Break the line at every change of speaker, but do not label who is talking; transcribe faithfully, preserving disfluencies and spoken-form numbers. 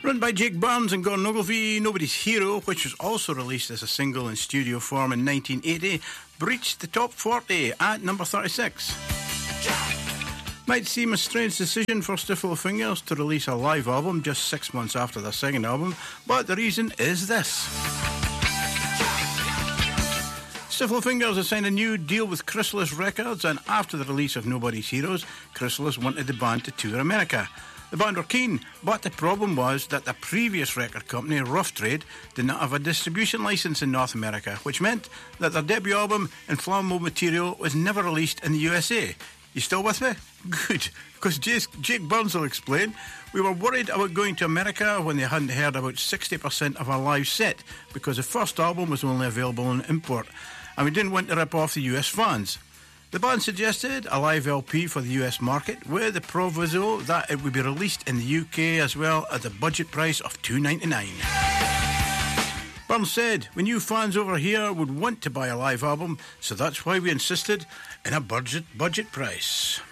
Run by Jake Burns and Gordon Ogilvie, Nobody's Hero, which was also released as a single in studio form in nineteen eighty, breached the top forty at number thirty-six. Might seem a strange decision for Stiffle of Fingers to release a live album just six months after their second album, but the reason is this. Stiffle of Fingers has signed a new deal with Chrysalis Records, and after the release of Nobody's Heroes, Chrysalis wanted the band to tour America. The band were keen, but the problem was that the previous record company, Rough Trade, did not have a distribution license in North America, which meant that their debut album, Inflammable Material, was never released in the U S A. You still with me? Good, because Jake Burns will explain. We were worried about going to America when they hadn't heard about sixty percent of our live set, because the first album was only available on import, and we didn't want to rip off the U S fans. The band suggested a live L P for the U S market, with the proviso that it would be released in the U K as well at the budget price of two dollars ninety-nine. Burns said, "We knew fans over here would want to buy a live album, so that's why we insisted in a budget budget price."